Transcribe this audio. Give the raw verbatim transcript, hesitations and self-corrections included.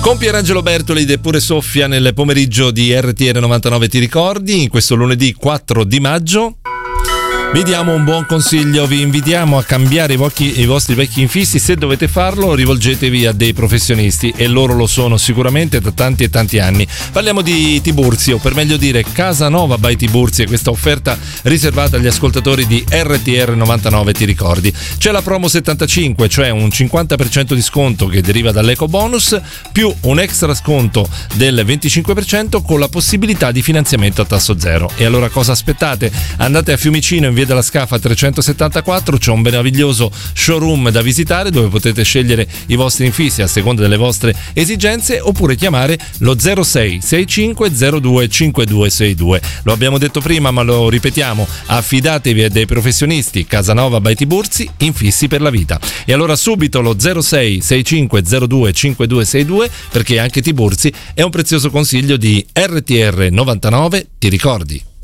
Con Pierangelo Bertoli ed Eppure Soffia nel pomeriggio di R T R novantanove, ti ricordi? In questo lunedì quattro di maggio vi diamo un buon consiglio, vi invitiamo a cambiare i, vocchi, i vostri vecchi infissi. Se dovete farlo, rivolgetevi a dei professionisti, e loro lo sono sicuramente da tanti e tanti anni. Parliamo di Tiburzi, o per meglio dire Casanova by Tiburzi, e questa offerta riservata agli ascoltatori di R T R novantanove, ti ricordi? C'è la promo settantacinque, cioè un cinquanta per cento di sconto che deriva dall'eco bonus, più un extra sconto del venticinque per cento con la possibilità di finanziamento a tasso zero. E allora cosa aspettate? Andate a Fiumicino in via della Scafa trecentosettantaquattro, c'è un meraviglioso showroom da visitare dove potete scegliere i vostri infissi a seconda delle vostre esigenze, oppure chiamare lo zero sei sessantacinque zero due cinquantadue sessantadue. Lo abbiamo detto prima, ma lo ripetiamo: affidatevi a dei professionisti. Casanova by Tiburzi, infissi per la vita. E allora subito lo zero sei sessantacinque zero due cinquantadue sessantadue, perché anche Tiburzi è un prezioso consiglio di R T R novantanove, ti ricordi?